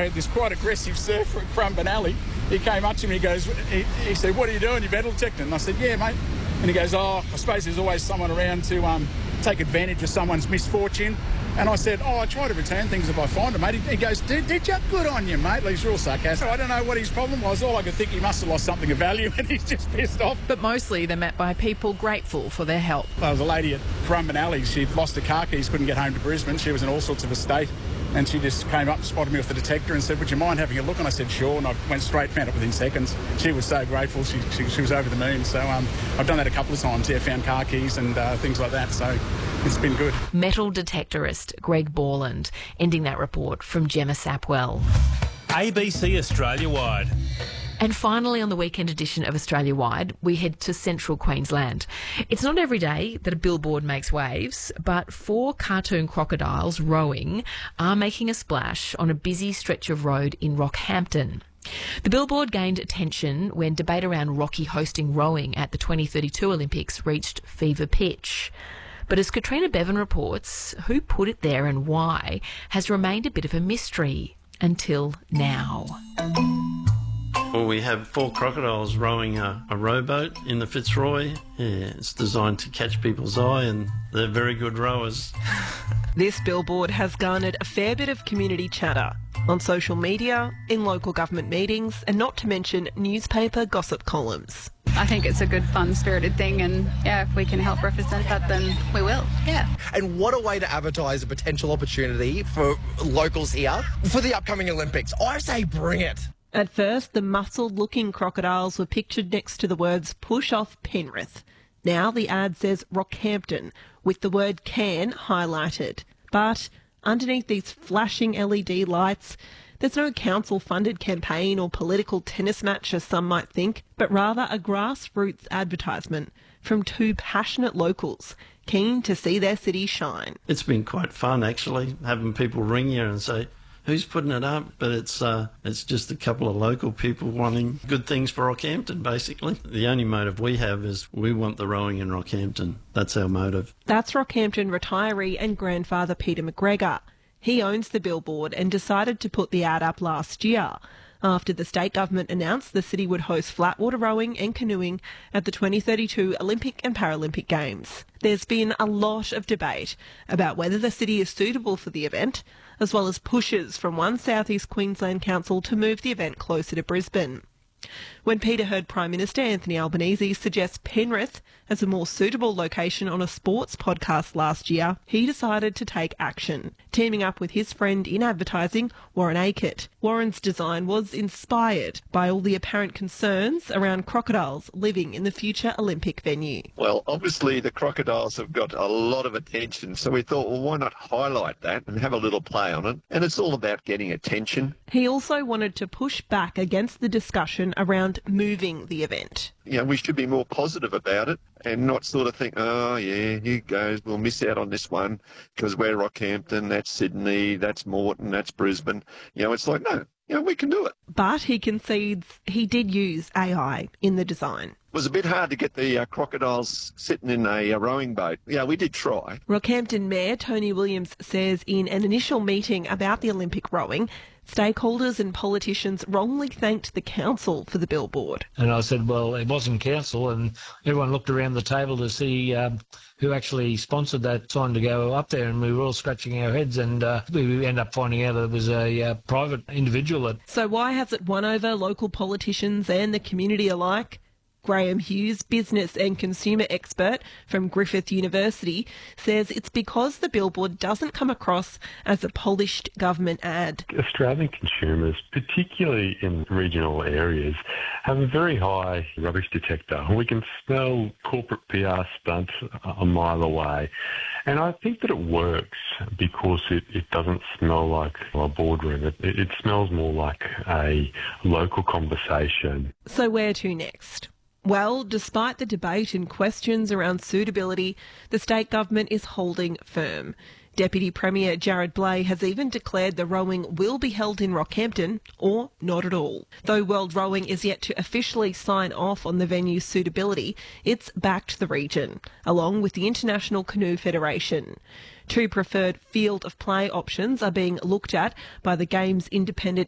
I had this quite aggressive surfer at Currumbin Alley. He came up to me, he said, "What are you doing? You're metal detecting?" And I said, "Yeah, mate." And he goes, "Oh, I suppose there's always someone around to take advantage of someone's misfortune." And I said, "Oh, I try to return things if I find them, mate." He goes, "Did you? Good on you, mate." He's real sarcastic. I don't know what his problem was. All I could think, he must have lost something of value and he's just pissed off. But mostly they're met by people grateful for their help. There was a lady at Currumbin Alley. She'd lost her car keys, couldn't get home to Brisbane. She was in all sorts of a state. And she just came up, spotted me with the detector and said, "Would you mind having a look?" And I said, "Sure." And I went straight, found it within seconds. She was so grateful. She was over the moon. So I've done that a couple of times, found car keys and things like that. So it's been good. Metal detectorist Greg Borland, ending that report from Gemma Sapwell. ABC Australia-wide. And finally, on the weekend edition of Australia-wide, we head to central Queensland. It's not every day that a billboard makes waves, but 4 cartoon crocodiles rowing are making a splash on a busy stretch of road in Rockhampton. The billboard gained attention when debate around Rocky hosting rowing at the 2032 Olympics reached fever pitch. But as Katrina Bevan reports, who put it there and why has remained a bit of a mystery until now. Well, we have 4 crocodiles rowing a rowboat in the Fitzroy. Yeah, it's designed to catch people's eye and they're very good rowers. This billboard has garnered a fair bit of community chatter on social media, in local government meetings, and not to mention newspaper gossip columns. I think it's a good, fun-spirited thing, and yeah, if we can help represent that, then we will, yeah. And what a way to advertise a potential opportunity for locals here for the upcoming Olympics. I say bring it. At first, the muscled-looking crocodiles were pictured next to the words "Push off Penrith." Now the ad says Rockhampton, with the word "can" highlighted. But underneath these flashing LED lights, there's no council-funded campaign or political tennis match, as some might think, but rather a grassroots advertisement from 2 passionate locals keen to see their city shine. It's been quite fun, actually, having people ring you and say, "Who's putting it up?" But it's just a couple of local people wanting good things for Rockhampton, basically. The only motive we have is we want the rowing in Rockhampton. That's our motive. That's Rockhampton retiree and grandfather Peter McGregor. He owns the billboard and decided to put the ad up last year after the state government announced the city would host flatwater rowing and canoeing at the 2032 Olympic and Paralympic Games. There's been a lot of debate about whether the city is suitable for the event, as well as pushes from one South East Queensland council to move the event closer to Brisbane. When Peter heard Prime Minister Anthony Albanese suggest Penrith as a more suitable location on a sports podcast last year, he decided to take action, teaming up with his friend in advertising, Warren Aikett. Warren's design was inspired by all the apparent concerns around crocodiles living in the future Olympic venue. Well, obviously the crocodiles have got a lot of attention, so we thought, well, why not highlight that and have a little play on it? And it's all about getting attention. He also wanted to push back against the discussion around moving the event. You know, we should be more positive about it and not sort of think, "Oh, yeah, here goes, we'll miss out on this one because we're Rockhampton, that's Sydney, that's Moreton, that's Brisbane." You know, it's like, no, you know, we can do it. But he concedes he did use AI in the design. It was a bit hard to get the crocodiles sitting in a rowing boat. Yeah, we did try. Rockhampton Mayor Tony Williams says in an initial meeting about the Olympic rowing, stakeholders and politicians wrongly thanked the council for the billboard. And I said, well, it wasn't council, and everyone looked around the table to see who actually sponsored that sign to go up there, and we were all scratching our heads, and we ended up finding out that it was a private individual. So why has it won over local politicians and the community alike? Graham Hughes, business and consumer expert from Griffith University, says it's because the billboard doesn't come across as a polished government ad. Australian consumers, particularly in regional areas, have a very high rubbish detector. We can smell corporate PR stunts a mile away. And I think that it works because it doesn't smell like a boardroom. It smells more like a local conversation. So where to next? Well, despite the debate and questions around suitability, the state government is holding firm. Deputy Premier Jared Blay has even declared the rowing will be held in Rockhampton, or not at all. Though World Rowing is yet to officially sign off on the venue's suitability, it's backed the region, along with the International Canoe Federation. 2 preferred field of play options are being looked at by the Games Independent